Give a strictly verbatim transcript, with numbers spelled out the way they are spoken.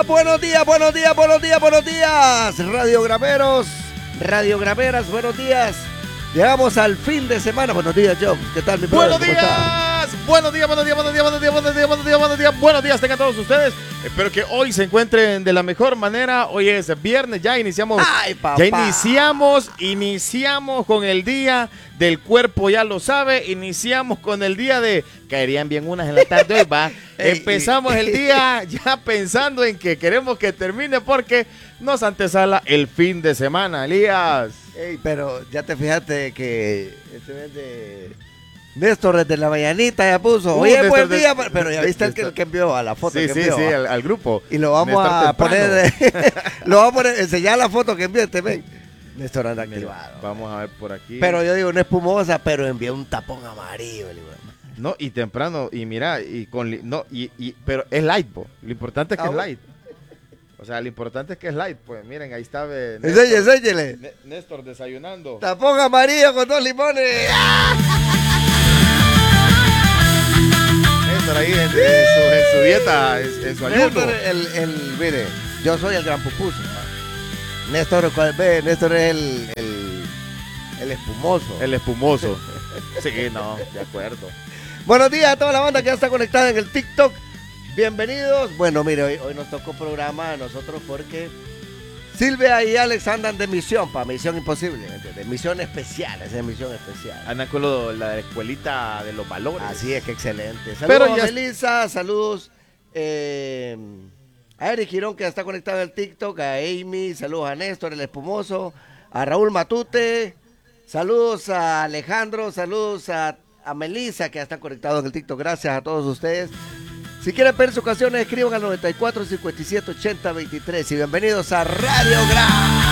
buenos días, buenos días, buenos días, buenos días. Radiogrameros, radiogrameras, buenos días. Llegamos al fin de semana. Buenos días, John. ¿Qué tal, mi brother? Buenos días, buenos días, buenos días, buenos días, buenos días, buenos días, buenos días, buenos días, buenos días, tengan todos ustedes. Espero que hoy se encuentren de la mejor manera. Hoy es viernes, ya iniciamos. Ay, papá. Ya iniciamos, iniciamos con el día del cuerpo, ya lo sabe. Iniciamos con el día de caerían bien unas en la tarde hoy, va. Empezamos el día ya pensando en que queremos que termine porque nos antesala el fin de semana, Elías. Ey, pero ya te fijaste que este mes de Néstor de la mañanita ya puso. Uh, Oye, Néstor buen de- día, pero ya viste el que, Néstor. el que envió a la foto Sí, que sí, envió. sí, ¿va? al, al grupo. Y lo vamos Néstor a temprano. poner, lo vamos a poner, enseñar la foto que envió este mes. Néstor anda Mira, activado. vamos a ver por aquí. Pero yo digo, no espumosa, pero envió un tapón amarillo. el hijo de madre. No, y temprano, y mira, y con li- no, y, y pero es light, po. Lo importante es que Ah, es bueno. light. O sea, lo importante es que es light, pues miren, ahí está eh, Enseñe, enséñele. Né- Néstor desayunando. Tapón amarillo con dos limones. Néstor ahí en, en su, en su dieta, en, en su ayuno. Néstor, el, el, mire, yo soy el gran pupuso. ¿va? Néstor, ¿cuál ve? Néstor es el, el, el espumoso. El espumoso. Sí, no, de acuerdo. Buenos días a toda la banda que ya está conectada en el TikTok. Bienvenidos. Bueno, mire, hoy, hoy nos tocó programa a nosotros porque Silvia y Alex andan de misión, para Misión Imposible, ¿me entiendes? Misión especial, esa es misión especial. Andan con lo- la escuelita de los valores. Así es, que excelente. Saludos Pero a ya- Melissa, saludos eh, a Eric Girón que ya está conectado en el TikTok, a Amy, saludos a Néstor, el espumoso, a Raúl Matute, saludos a Alejandro, saludos a, a Melissa que ya está conectado en el TikTok. Gracias a todos ustedes. Si quieren ver sus canciones, escriban al noventa y cuatro, cincuenta y siete, ochenta, veintitrés y bienvenidos a Radio Gra.